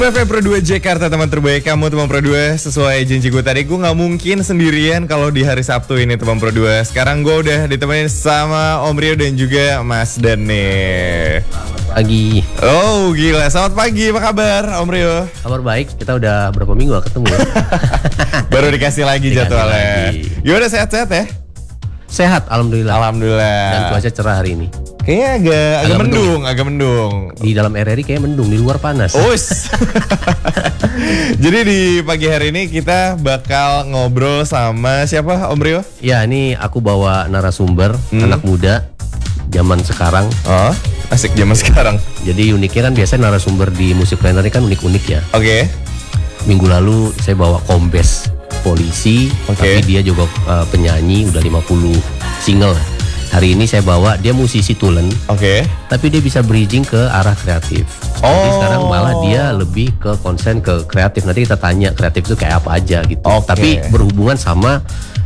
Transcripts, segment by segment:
FM Pro 2 Jakarta, teman terbaik kamu teman Pro 2. Sesuai janji gue tadi, gue gak mungkin sendirian kalau di hari Sabtu ini teman Pro 2. Sekarang gue udah ditemenin sama Om Rio dan juga Mas Dan nih. Pagi. Oh gila, selamat pagi, apa kabar Om Rio? Kabar baik, kita udah berapa minggu gak ketemu ya? Baru dikasih lagi jadwalnya. Gimana, sehat-sehat ya? Sehat, alhamdulillah. Alhamdulillah. Dan cuaca cerah hari ini. Kayaknya agak mendung. Di dalam RRI kayak mendung, di luar panas. Us. Jadi di pagi hari ini kita bakal ngobrol sama siapa Om Rio? Ya, ini aku bawa narasumber anak muda zaman sekarang. Oh, asik zaman sekarang. Jadi uniknya kan biasanya narasumber di Music Planner ini kan unik-unik ya. Oke. Minggu lalu saya bawa kombes polisi, tapi dia juga penyanyi, udah 50 single. Hari ini saya bawa dia musisi tulen, tapi dia bisa bridging ke arah kreatif. Jadi sekarang malah dia lebih ke konsen ke kreatif. Nanti kita tanya kreatif itu kayak apa aja gitu. Tapi berhubungan sama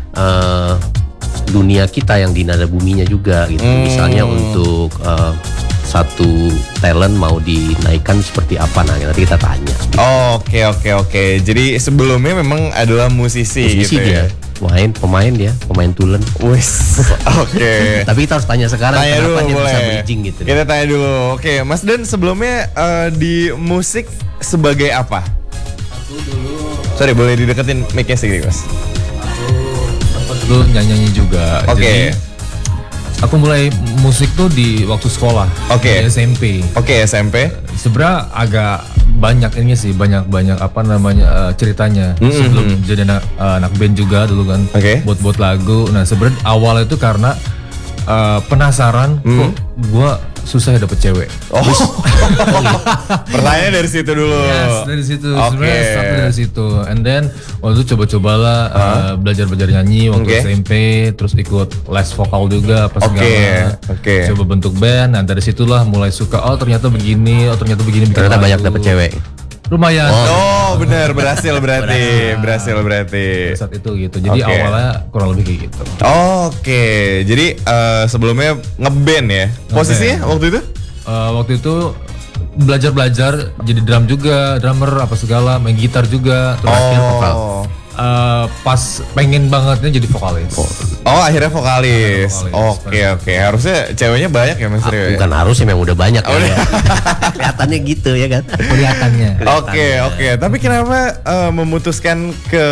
dunia kita yang di nada buminya juga gitu. Misalnya untuk satu talent mau dinaikkan seperti apa, nah nanti kita tanya. Gitu. Oke. Jadi sebelumnya memang adalah musisi gitu dia. ya. Pemain tulen. Wis. Oke. Tapi kita harus tanya sekarang tanya kenapa dulu, dia boleh. bisa bridging gitu. Kita tanya dulu. Oke, Mas Dan sebelumnya di musik sebagai apa? Aku dulu. Sorry, boleh dideketin mic-nya sedikit, Mas. Aku sempat dulu nyanyi juga. Oke. Jadi aku mulai musik tuh di waktu sekolah. Di SMP. SMP. Sebenarnya agak banyak ini sih, banyak apa namanya ceritanya. Sebelum jadi anak band juga dulu kan. Buat lagu. Nah, sebenarnya awalnya itu karena penasaran kok gua susah ya dapet cewek. Pertanyaan dari situ dulu. Yes, dari situ. Sebenarnya start dari situ. And then waktu itu coba-cobalah belajar nyanyi waktu SMP, terus ikut les vokal juga apa segala. Coba bentuk band. Nah, dari situlah mulai suka. Oh, ternyata begini. Ternyata banyak dapet cewek. Lumayan. Benar, berhasil berarti. Saat itu gitu. Jadi awalnya kurang lebih kayak gitu. Jadi sebelumnya ngeband ya. Posisinya waktu itu? Waktu itu belajar jadi drum juga, drummer apa segala, main gitar juga, terus akhirnya vokal. Pas pengen bangetnya jadi vokalis. Akhirnya vokalis. Oke. Harusnya ceweknya banyak ya Mas Rio? Bukan harusnya, memang udah banyak ya. Kelihatannya gitu ya kan? Kelihatannya. Oke. Tapi kenapa memutuskan ke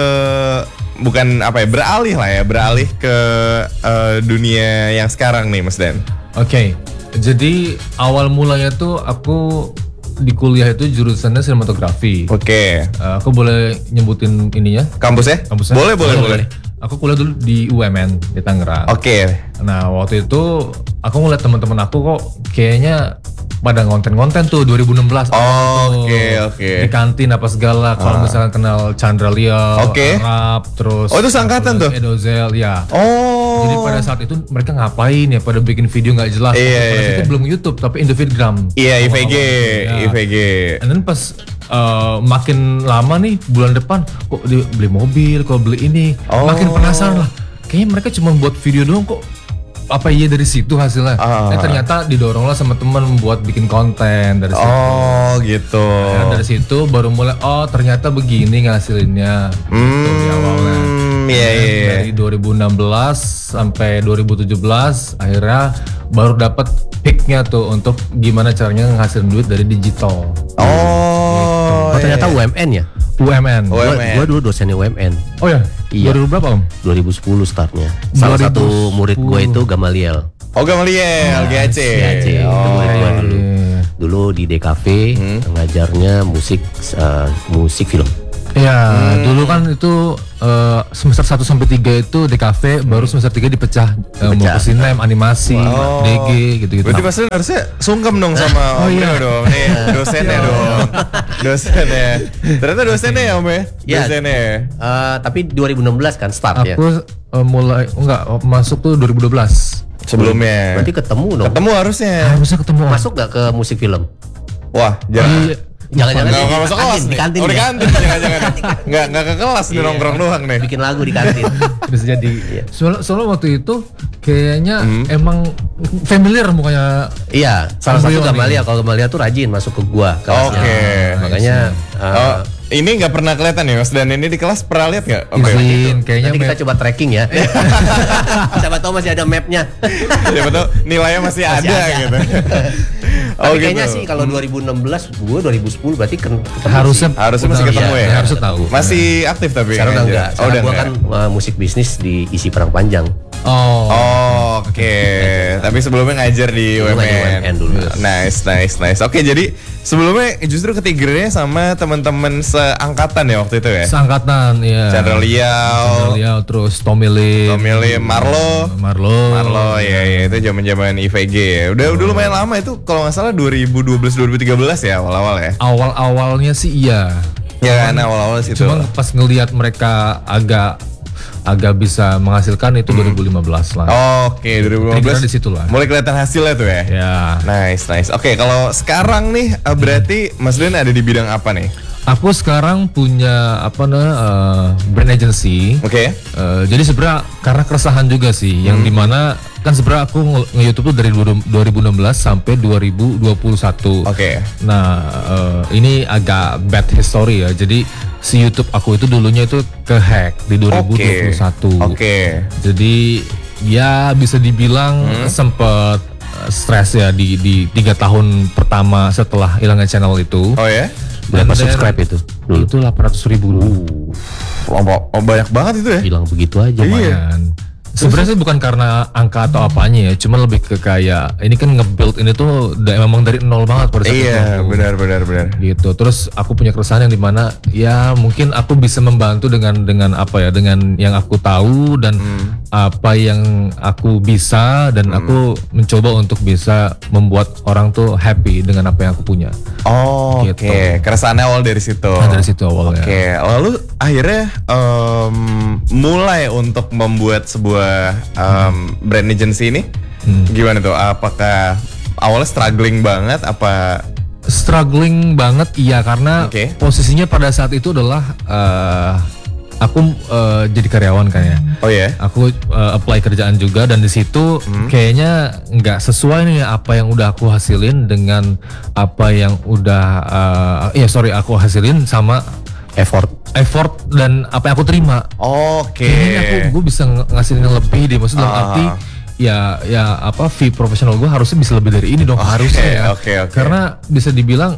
beralih ke dunia yang sekarang nih Mas Dan? Jadi awal mulanya tuh aku di kuliah itu jurusannya sinematografi. Aku boleh nyebutin ininya? Kampusnya? Boleh. Aku kuliah dulu di UMN di Tangerang. Nah, waktu itu aku ngeliat teman-teman aku kok kayaknya pada ngonten-ngonten tuh 2016. Di kantin apa segala. Kalau misalkan kenal Chandra Leo, Arab, terus. Itu seangkatan tuh? Edozel, ya. Jadi pada saat itu mereka ngapain ya? Pada bikin video nggak jelas. Pada saat itu belum YouTube, tapi Indovidgram. IVG. And then pas makin lama nih, bulan depan kok beli mobil, kok beli ini. Makin penasaran lah. Kayaknya mereka cuma buat video doang kok. Apa iya dari situ hasilnya? Ternyata didorong lah sama teman buat bikin konten dari situ. Gitu. Nah, dari situ baru mulai ternyata begini ngasilinnya. Gitu di awalnya. Dari 2016 sampai 2017 akhirnya baru dapat peaknya tuh untuk gimana caranya ngasilin duit dari digital. Ternyata UMN ya? UMN. Gua dulu dosennya UMN. Oh ya? Iya. 2000 berapa Om? 2010 startnya. Salah satu murid gue itu Gamaliel. Gamaliel, GAC. Murid gue dulu. Dulu di DKV ngajarnya musik film. Ya, dulu kan itu semester 1 sampai 3 itu DKV, baru semester 3 dipecah mau ke sinem, animasi, DG gitu-gitu. Berarti Mas Dan harusnya sungkem dong sama Om Rio dong. Nih, dosennya dong. Ternyata dosennya ya Om ya? Dosennya. Tapi 2016 kan start ya? Aku masuk tuh 2012. Sebelumnya. Berarti ketemu dong? Ketemu harusnya. Harusnya ketemu. Masuk gak ke musik film? Wah, jangan. Jangan-jangan Nggak masuk kelas nih. di kantin. Oh, di ya? kantin jangan-jangan. Nggak ke kelas nih, nongkrong doang nih. Bikin lagu di kantin. Bisa jadi. Soalnya waktu itu kayaknya emang familiar mukanya. Iya, salah satu Omrio Gamalia. nih. Kalau Gamalia tuh rajin masuk ke gua kelasnya. Oke. Makanya Ini nggak pernah kelihatan ya Mas, dan ini di kelas pernah lihat nggak? Izin, kayaknya nanti kita coba tracking ya. Siapa tahu masih ada mapnya. Siapa tahu nilainya masih ada gitu. Tapi kayaknya sih kalau 2016, gue 2010 berarti harusnya masih ketemu ya. Harusnya tahu. Masih aktif tapi Sekarang udah enggak. Oh, Sekarang udah gue enggak. kan musik bisnis di isi perang panjang. Oh, oke. Tapi sebelumnya ngajar di Dulu ngajar UMN. UMN dulu. Nice. Oke, jadi sebelumnya justru ketigernya sama teman-teman seangkatan ya waktu itu ya. Seangkatan ya. Chandra Liao, terus Tommy Lim, Marlo, ya itu zaman-zaman IVG ya. Udah lumayan lama itu, kalau nggak salah 2012-2013 ya awal-awal ya. Awal-awalnya sih iya. Ya kan awal-awal situ. Cuma pas ngelihat mereka agak bisa menghasilkan itu 2015 lah. Oke, Triggernya 2015 di situ lah. mulai kelihatan hasilnya tuh ya. Ya. Nice. Oke, kalau sekarang nih berarti Mas Den ada di bidang apa nih? Aku sekarang punya brand agency. Oke. Jadi sebenarnya karena keresahan juga sih, yang dimana kan sebenarnya aku nge-YouTube tuh dari 2016 sampai 2021. Oke. Nah, ini agak bad history ya. Jadi si YouTube aku itu dulunya itu ke-hack di 2021. Oke. Jadi ya bisa dibilang sempet stres ya di 3 tahun pertama setelah hilangnya channel itu. Oh ya? Berapa subscribe itu dulu? Itu 800.000 dulu. Banyak banget itu ya? Hilang begitu aja. Lumayan. Sebenarnya sih bukan karena angka atau apanya ya, cuma lebih ke kayak ini kan nge-build ini tuh memang dari nol banget pada saat itu. Iya, benar. Gitu. Terus aku punya keresahan yang dimana ya mungkin aku bisa membantu dengan apa ya, dengan yang aku tahu dan apa yang aku bisa, dan aku mencoba untuk bisa membuat orang tuh happy dengan apa yang aku punya. Oh, Gitu. oke. Keresahannya awal dari situ. Nah, dari situ awalnya. Oke, lalu akhirnya mulai untuk membuat sebuah brand agency ini gimana tuh? Apakah awalnya struggling banget apa? Struggling banget iya, karena posisinya pada saat itu adalah aku jadi karyawan kan ya. Oh ya. Aku apply kerjaan juga, dan di situ kayaknya nggak sesuai nih apa yang udah aku hasilin dengan apa yang udah aku hasilin sama effort dan apa yang aku terima. Oke. Kayaknya gue bisa ngasilin yang lebih deh, maksud dalam arti ya apa fee profesional gue harusnya bisa lebih dari ini dong. Harusnya ya. Oke. Karena bisa dibilang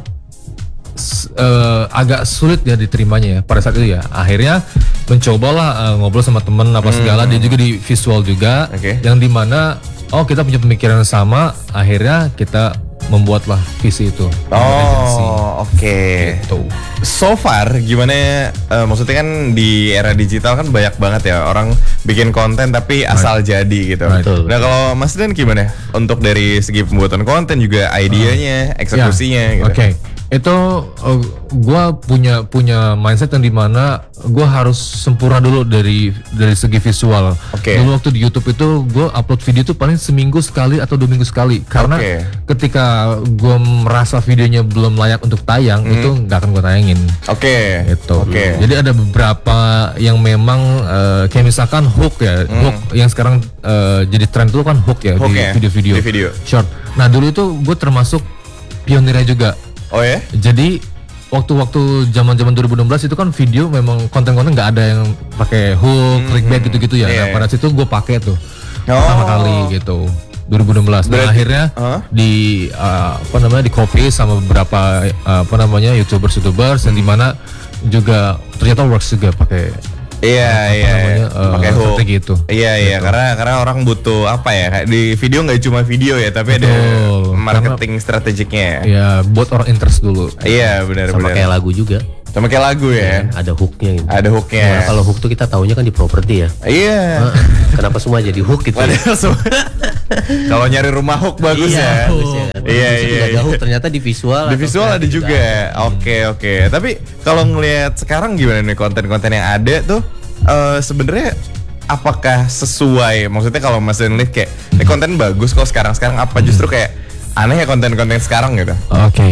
agak sulit ya diterimanya ya pada saat itu ya. Akhirnya mencobalah ngobrol sama temen apa segala, dia juga di visual juga, yang dimana kita punya pemikiran yang sama, akhirnya kita membuatlah visi itu. Oke. Gitu. So far gimana maksudnya kan di era digital kan banyak banget ya orang bikin konten tapi asal jadi gitu. Nah, kalau Mas Den gimana untuk dari segi pembuatan konten juga idenya, eksekusinya gitu. Oke. Itu gue punya mindset yang dimana gue harus sempurna dulu dari segi visual. Dulu waktu di YouTube itu gue upload video tuh paling seminggu sekali atau 2 minggu sekali, karena ketika gue merasa videonya belum layak untuk tayang itu nggak akan gue tayangin. Itu. Jadi ada beberapa yang memang kayak misalkan hook ya, hook yang sekarang jadi tren tuh kan hook ya, di video-video short. Nah dulu itu gue termasuk pionirnya juga. Oh ya? Jadi waktu zaman-zaman 2016 itu kan video memang konten-konten nggak ada yang pakai hook, clickbait gitu-gitu ya. Nah, pada situ gue pakai tuh pertama kali gitu 2016. Dan akhirnya di di copy sama beberapa YouTubers yang dimana juga ternyata works juga pakai pakai hook gitu. Iya, karena orang butuh apa ya, kayak di video nggak cuma video ya, tapi ada marketing strategiknya. Iya, buat orang interest dulu. Iya, benar. Sama kayak lagu juga. Sama kayak lagu ya. Ada hooknya gitu. Ada hooknya. Nah, kalau hook tuh kita taunya kan di properti ya. Iya. Kenapa semua jadi hook gitu? Kalau nyari rumah hook bagus ya. Iya. Hook ternyata di visual. Di visual ada juga. Oke. Tapi kalau ngelihat sekarang gimana nih konten-konten yang ada tuh sebenarnya apakah sesuai? Maksudnya kalau Mas Den lihat kayak ini konten bagus kok sekarang apa justru kayak aneh ya konten-konten sekarang gitu? Oke.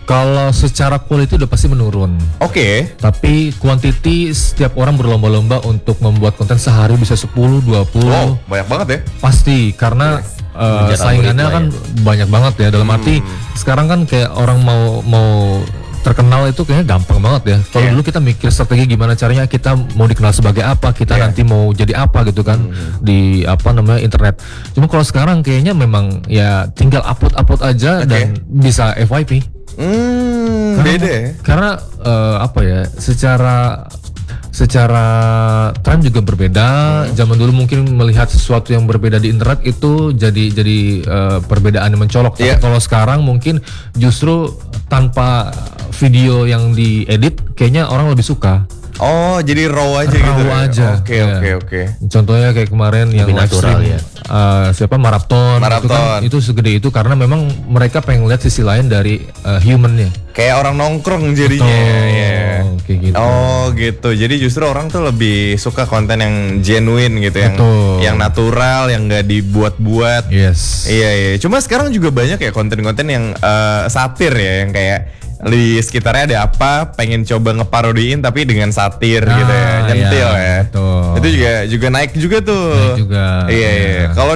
Kalau secara quality udah pasti menurun. Oke. Tapi quantity setiap orang berlomba-lomba untuk membuat konten sehari bisa 10, 20. Wow, banyak banget ya. Pasti karena saingannya kan banyak banget ya. Dalam arti sekarang kan kayak orang mau terkenal itu kayaknya gampang banget ya. Kalau dulu kita mikir strategi gimana caranya kita mau dikenal sebagai apa, kita nanti mau jadi apa gitu kan di internet. Cuma kalau sekarang kayaknya memang ya tinggal upload aja dan bisa FYP. Beda ya? Karena secara tren juga berbeda. Zaman dulu mungkin melihat sesuatu yang berbeda di internet itu jadi perbedaan yang mencolok. Tapi kalau sekarang mungkin justru tanpa video yang diedit kayaknya orang lebih suka. Oh, jadi raw aja gitu. Raw aja. Oke. Contohnya kayak kemarin yang live stream Marathon. Itu segede itu karena memang mereka pengen lihat sisi lain dari humannya. Kayak orang nongkrong jadinya. Kayak gitu. Oh, gitu. Jadi justru orang tuh lebih suka konten yang genuine gitu, yang natural, yang nggak dibuat-buat. Yes. Iya. Cuma sekarang juga banyak ya konten-konten yang satir ya, yang kayak di sekitarnya ada apa, pengen coba ngeparodiin tapi dengan satir gitu ya, nyentil ya. Betul. Itu juga naik juga tuh. Naik juga. Iya. Kalau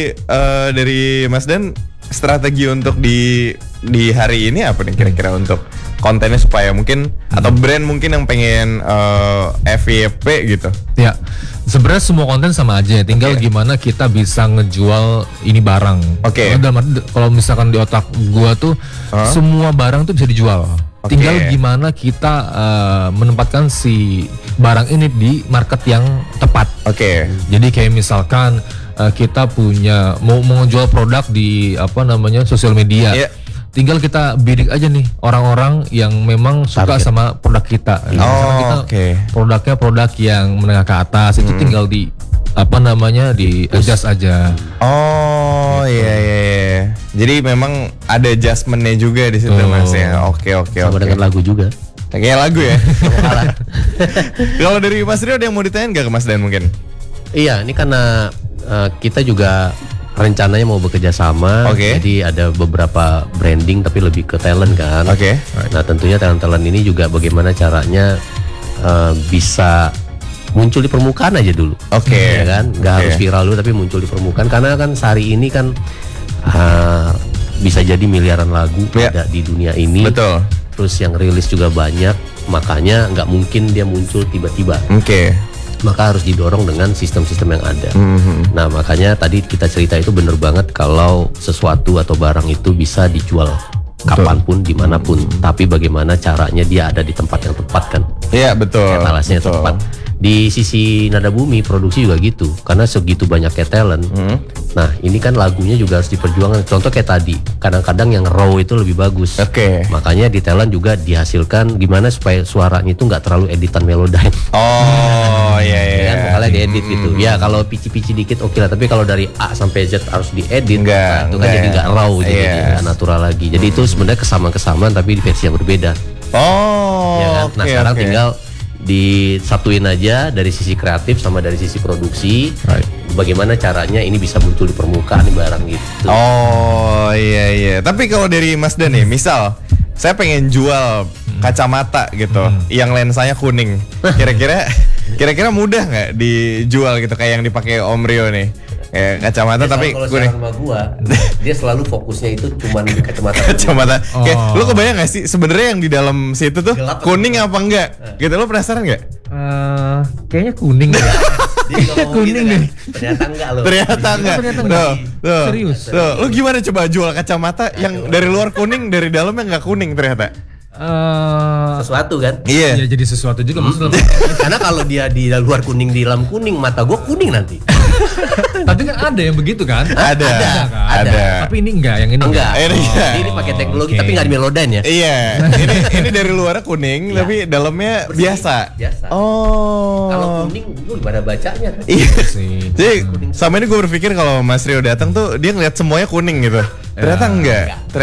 dari Mas Dan, strategi untuk di hari ini apa nih kira-kira untuk kontennya supaya mungkin atau brand mungkin yang pengen FYP gitu? Ya. Sebenarnya semua konten sama aja, tinggal gimana kita bisa ngejual ini barang. Kalau misalkan di otak gua tuh semua barang tuh bisa dijual. Tinggal gimana kita menempatkan si barang ini di market yang tepat. Jadi kayak misalkan kita punya mau menjual produk di sosial media. Tinggal kita bidik aja nih orang-orang yang memang suka sama produk kita. Produknya produk yang menengah ke atas, itu tinggal di di adjust aja. Oh iya. Jadi memang ada adjustmentnya juga di situ Mas ya. Oke. Sama dengan lagu juga. Kayak lagu ya. Kalau dari Mas Rio ada yang mau ditanyain gak ke Mas Dan mungkin? Iya, ini karena kita juga rencananya mau bekerja sama, jadi ada beberapa branding tapi lebih ke talent kan. Nah tentunya talent ini juga bagaimana caranya bisa muncul di permukaan aja dulu. Ya kan, nggak harus viral dulu tapi muncul di permukaan karena kan sehari ini kan bisa jadi miliaran lagu ada di dunia ini. Betul. Terus yang rilis juga banyak, makanya nggak mungkin dia muncul tiba-tiba. Maka harus didorong dengan sistem-sistem yang ada. Nah makanya tadi kita cerita itu bener banget kalau sesuatu atau barang itu bisa dijual kapanpun, dimanapun. Tapi bagaimana caranya dia ada di tempat yang tepat kan? Iya betul. Etalasenya tepat. Di sisi Nada Bumi produksi juga gitu, karena segitu banyaknya talent. Nah ini kan lagunya juga harus diperjuangkan. Contoh kayak tadi, kadang-kadang yang raw itu lebih bagus. Makanya di talent juga dihasilkan gimana supaya suaranya itu nggak terlalu editan Melodyne. Iya. Kan makanya diedit gitu. Ya kalau pici-pici dikit oke lah, tapi kalau dari A sampai Z harus diedit, itu kan jadi nggak raw, jadi nggak natural lagi. Jadi itu sebenarnya kesamaan tapi di versi yang berbeda. Ya kan? Nah sekarang tinggal disatuin aja dari sisi kreatif sama dari sisi produksi. Bagaimana caranya ini bisa muncul di permukaan di barang gitu. Iya. Tapi kalau dari Mas Dan nih, misal saya pengen jual kacamata gitu, yang lensanya kuning. Kira-kira mudah nggak dijual gitu kayak yang dipakai Om Rio nih? Kacamata tapi kuning. Kalau sama gua, dia selalu fokusnya itu cuman kacamata. Kayak lu kebayang gak sih sebenarnya yang di dalam situ tuh gelap kuning apa enggak? Gitu lu penasaran nggak? Kayaknya kuning ya. Kuning nih. Ternyata enggak. Tuh. Serius. Tuh, lu gimana coba jual kacamata yang dari luar kuning, dari dalamnya nggak kuning ternyata? Sesuatu kan? Iya. Ya, jadi sesuatu juga maksudnya. Karena kalau dia di luar kuning, di dalam kuning, mata gua kuning nanti. Tapi kan ada yang begitu kan? Ada. Tapi ini enggak, yang ini enggak. Ini pakai teknologi tapi nggak di Melodyne ya? Iya. Ini dari luarnya kuning tapi dalamnya biasa. Kalau kuning lu gimana bacanya kan? Iya sih. Jadi sama ini gue berpikir kalau Mas Rio datang tuh dia ngeliat semuanya kuning gitu. Ternyata enggak.